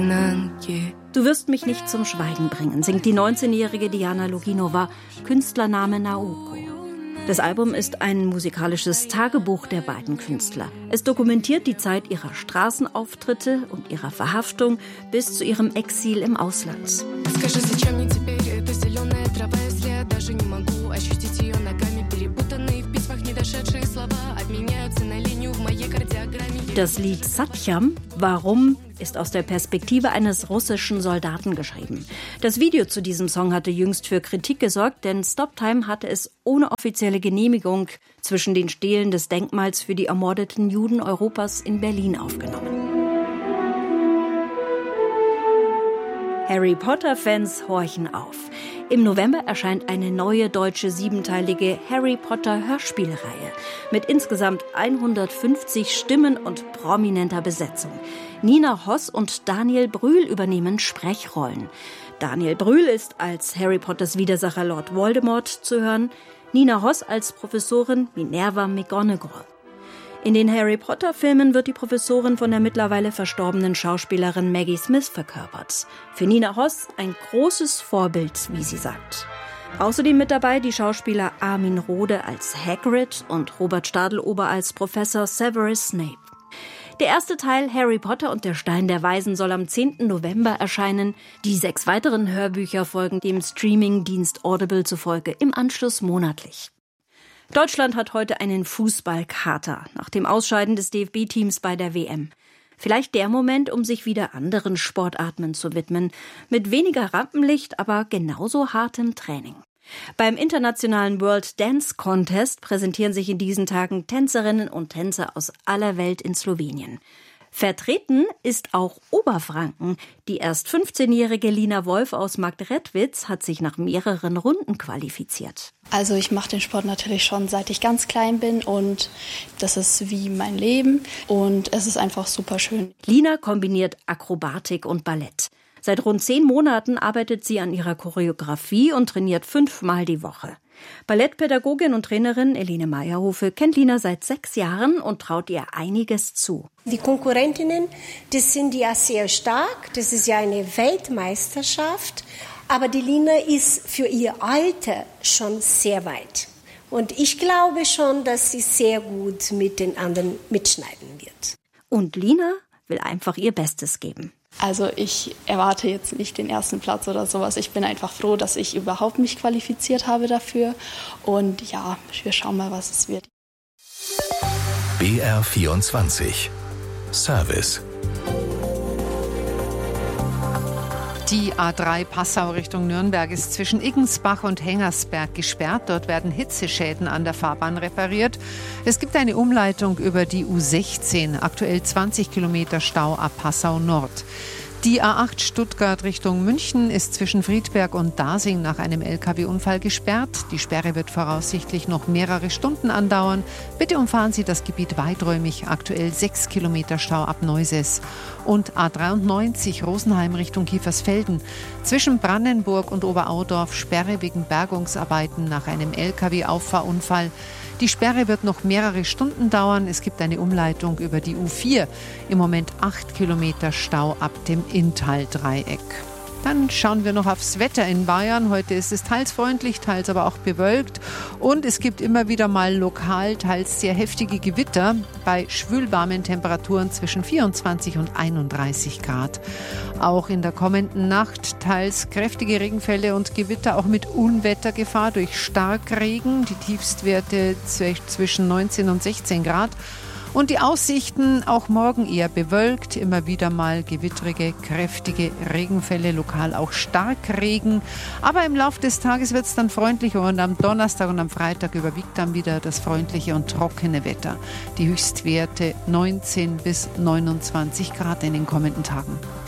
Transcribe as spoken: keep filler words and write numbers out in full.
Du wirst mich nicht zum Schweigen bringen, singt die neunzehnjährige Diana Loginova, Künstlername Naoko. Das Album ist ein musikalisches Tagebuch der beiden Künstler. Es dokumentiert die Zeit ihrer Straßenauftritte und ihrer Verhaftung bis zu ihrem Exil im Ausland. Das Lied Satyam, Warum, ist aus der Perspektive eines russischen Soldaten geschrieben. Das Video zu diesem Song hatte jüngst für Kritik gesorgt, denn Stoptime hatte es ohne offizielle Genehmigung zwischen den Stelen des Denkmals für die ermordeten Juden Europas in Berlin aufgenommen. Harry Potter-Fans horchen auf. Im November erscheint eine neue deutsche siebenteilige Harry Potter Hörspielreihe mit insgesamt hundertfünfzig Stimmen und prominenter Besetzung. Nina Hoss und Daniel Brühl übernehmen Sprechrollen. Daniel Brühl ist als Harry Potters Widersacher Lord Voldemort zu hören, Nina Hoss als Professorin Minerva McGonagall. In den Harry Potter-Filmen wird die Professorin von der mittlerweile verstorbenen Schauspielerin Maggie Smith verkörpert. Für Nina Hoss ein großes Vorbild, wie sie sagt. Außerdem mit dabei die Schauspieler Armin Rohde als Hagrid und Robert Stadelober als Professor Severus Snape. Der erste Teil Harry Potter und der Stein der Weisen soll am zehnten November erscheinen. Die sechs weiteren Hörbücher folgen dem Streaming-Dienst Audible zufolge im Anschluss monatlich. Deutschland hat heute einen Fußballkater nach dem Ausscheiden des D F B-Teams bei der W M. Vielleicht der Moment, um sich wieder anderen Sportarten zu widmen. Mit weniger Rampenlicht, aber genauso hartem Training. Beim internationalen World Dance Contest präsentieren sich in diesen Tagen Tänzerinnen und Tänzer aus aller Welt in Slowenien. Vertreten ist auch Oberfranken. Die erst fünfzehnjährige Lina Wolf aus Marktredwitz hat sich nach mehreren Runden qualifiziert. Also ich mache den Sport natürlich schon, seit ich ganz klein bin und das ist wie mein Leben und es ist einfach super schön. Lina kombiniert Akrobatik und Ballett. Seit rund zehn Monaten arbeitet sie an ihrer Choreografie und trainiert fünfmal die Woche. Ballettpädagogin und Trainerin Elene Meyerhofe kennt Lina seit sechs Jahren und traut ihr einiges zu. Die Konkurrentinnen, das sind ja sehr stark, das ist ja eine Weltmeisterschaft, aber die Lina ist für ihr Alter schon sehr weit. Und ich glaube schon, dass sie sehr gut mit den anderen mitschneiden wird. Und Lina will einfach ihr Bestes geben. Also ich erwarte jetzt nicht den ersten Platz oder sowas. Ich bin einfach froh, dass ich überhaupt mich qualifiziert habe dafür. Und ja, wir schauen mal, was es wird. B R vierundzwanzig Service. Die A drei Passau Richtung Nürnberg ist zwischen Iggensbach und Hengersberg gesperrt. Dort werden Hitzeschäden an der Fahrbahn repariert. Es gibt eine Umleitung über die U sechzehn, aktuell zwanzig Kilometer Stau ab Passau Nord. Die A acht Stuttgart Richtung München ist zwischen Friedberg und Dasing nach einem L K W-Unfall gesperrt. Die Sperre wird voraussichtlich noch mehrere Stunden andauern. Bitte umfahren Sie das Gebiet weiträumig. Aktuell sechs Kilometer Stau ab Neuses. Und A dreiundneunzig Rosenheim Richtung Kiefersfelden. Zwischen Brandenburg und Oberaudorf Sperre wegen Bergungsarbeiten nach einem L K W-Auffahrunfall. Die Sperre wird noch mehrere Stunden dauern. Es gibt eine Umleitung über die U vier. Im Moment acht Kilometer Stau ab dem Inntal-Dreieck. Dann schauen wir noch aufs Wetter in Bayern. Heute ist es teils freundlich, teils aber auch bewölkt. Und es gibt immer wieder mal lokal teils sehr heftige Gewitter bei schwülwarmen Temperaturen zwischen vierundzwanzig und einunddreißig Grad. Auch in der kommenden Nacht teils kräftige Regenfälle und Gewitter, auch mit Unwettergefahr durch Starkregen. Die Tiefstwerte zwischen neunzehn und sechzehn Grad. Und die Aussichten auch morgen eher bewölkt, immer wieder mal gewittrige, kräftige Regenfälle, lokal auch Starkregen. Aber im Laufe des Tages wird es dann freundlicher und am Donnerstag und am Freitag überwiegt dann wieder das freundliche und trockene Wetter. Die Höchstwerte neunzehn bis neunundzwanzig Grad in den kommenden Tagen.